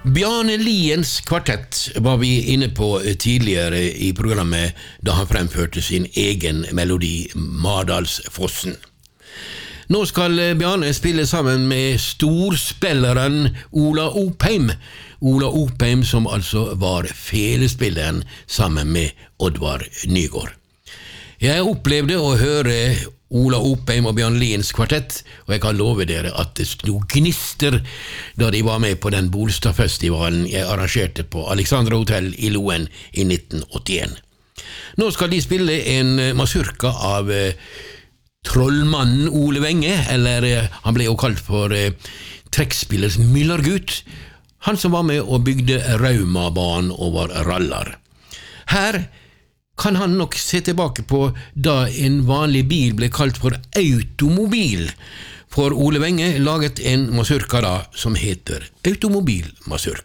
Bjarne Liens kvartett var vi inne på tidligere i programmet da han fremførte sin egen melodi Mardalsfossen. Nå skal Bjarne spille sammen med storspilleren Ola Opheim. Ola Opheim som altså var felespilleren sammen med Oddvar Nygård. Jeg opplevde å høre Ola Opheim og Bjarne Liens kvartett, og jeg kan love dere at det sto gnister da de var med på den Bolstadfestivalen jeg arrangerte på Alexandra Hotel i Loen i 1981. Nå skal de spille en mazurka av trollmannen Ole Wenge, eller han ble jo kalt for trekkspillers Myllargut, han som var med og bygde Raumabanen over Rallar. Her kan han nok se tilbake på da en vanlig bil ble kalt for automobil, for Ole Wenge laget en mazurka da som heter Automobil Mazurka.